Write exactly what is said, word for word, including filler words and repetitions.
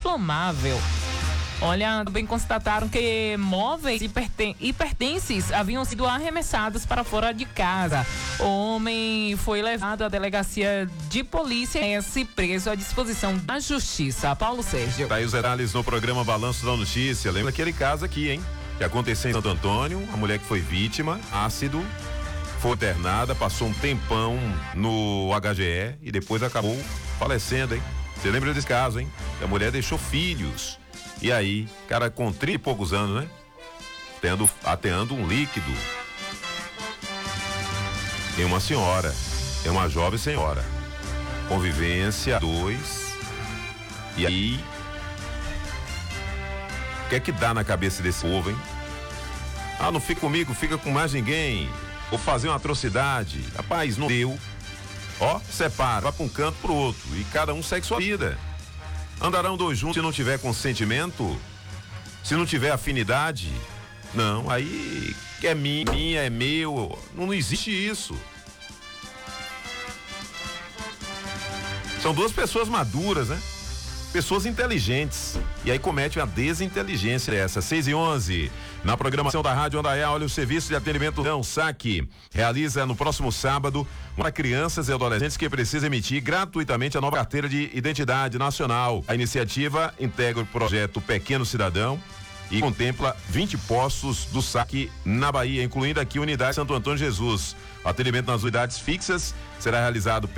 reclamável. Olha, também constataram que móveis e, perten e pertences haviam sido arremessados para fora de casa. O homem foi levado à delegacia de polícia e é preso à disposição da justiça. Paulo Sérgio. Tá aí os detalhes no programa Balanço da Notícia. Lembra aquele caso aqui, hein? Que aconteceu em Santo Antônio, a mulher que foi vítima, ácido, foi internada, passou um tempão no H G E e depois acabou falecendo, hein? Você lembra desse caso, hein? A mulher deixou filhos. E aí, cara com trinta e poucos anos, né? Tendo, ateando um líquido em uma senhora, em uma jovem senhora. Convivência, dois. E aí, o que é que dá na cabeça desse povo, hein? Ah, não fica comigo, fica com mais ninguém. Vou fazer uma atrocidade. Rapaz, não deu. Ó, separa, vai pra um canto pro outro. E cada um segue sua vida. Andarão dois juntos se não tiver consentimento? Se não tiver afinidade? Não, aí que é minha, minha, é meu. Não, não existe isso. São duas pessoas maduras, né? Pessoas inteligentes. E aí comete uma desinteligência essa. seis e onze. Na programação da Rádio Andaiá, olha o serviço de atendimento não saque. Realiza no próximo sábado para crianças e adolescentes que precisam emitir gratuitamente a nova carteira de identidade nacional. A iniciativa integra o projeto Pequeno Cidadão e contempla vinte postos do saque na Bahia, incluindo aqui a unidade Santo Antônio Jesus. O atendimento nas unidades fixas será realizado